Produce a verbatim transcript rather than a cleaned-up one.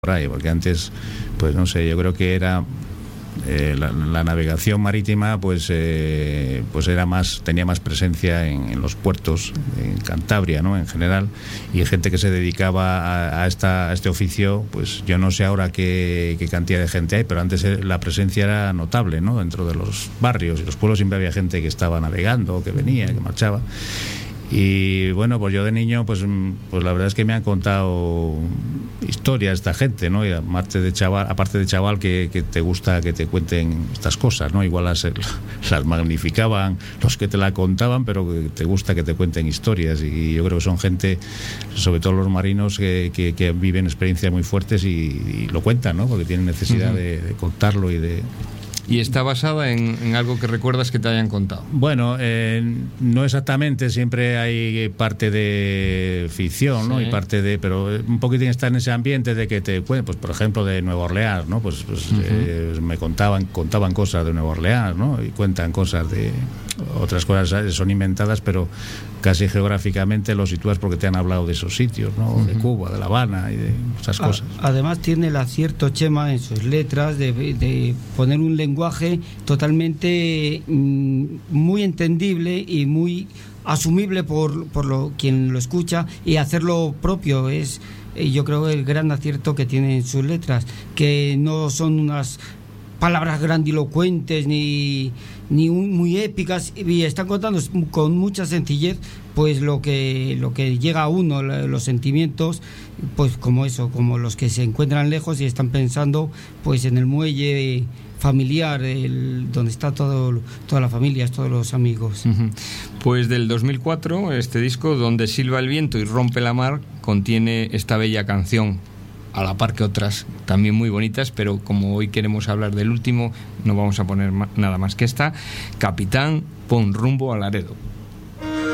por ahí, porque antes, pues no sé, yo creo que era eh, la, la navegación marítima, pues eh, pues era más, tenía más presencia en, en los puertos, en Cantabria, ¿no? En general, y gente que se dedicaba a, a, esta, a este oficio, pues yo no sé ahora qué, qué cantidad de gente hay, pero antes la presencia era notable, ¿no? Dentro de los barrios y los pueblos siempre había gente que estaba navegando, que venía, que marchaba. Y bueno, pues yo de niño, pues, pues la verdad es que me han contado historias esta gente, ¿no? Y aparte de chaval, aparte de chaval que, que te gusta que te cuenten estas cosas, ¿no? Igual las, las magnificaban los que te la contaban, pero que te gusta que te cuenten historias. Y yo creo que son gente, sobre todo los marinos, que, que, que viven experiencias muy fuertes y, y lo cuentan, ¿no? Porque tienen necesidad uh-huh. de, de contarlo y de... ¿Y está basada en, en algo que recuerdas que te hayan contado? Bueno, eh, no exactamente, siempre hay parte de ficción, ¿no? Sí. Y parte de, pero un poquitín está en ese ambiente de que te cuenten, pues por ejemplo de Nueva Orleans, ¿no? Pues, pues uh-huh. eh, me contaban, contaban cosas de Nueva Orleans, ¿no? Y cuentan cosas de otras cosas, son inventadas, pero casi geográficamente lo sitúas porque te han hablado de esos sitios, ¿no? Uh-huh. De Cuba, de La Habana y de esas A, cosas. Además tiene el acierto, Chema, en sus letras de, de poner un lenguaje totalmente mm, muy entendible y muy asumible por, por lo, quien lo escucha, y hacerlo propio. Es, yo creo, el gran acierto que tiene en sus letras, que no son unas palabras grandilocuentes ni, ni muy épicas, y están contando con mucha sencillez pues lo que lo que llega a uno, los sentimientos, pues como eso, como los que se encuentran lejos y están pensando pues en el muelle familiar, el, donde está todo, toda la familia, todos los amigos. Uh-huh. Pues del dos mil cuatro, este disco, Donde silba el viento y rompe la mar, contiene esta bella canción, a la par que otras también muy bonitas, pero como hoy queremos hablar del último, no vamos a poner ma- nada más que esta. Capitán, pon rumbo a Laredo.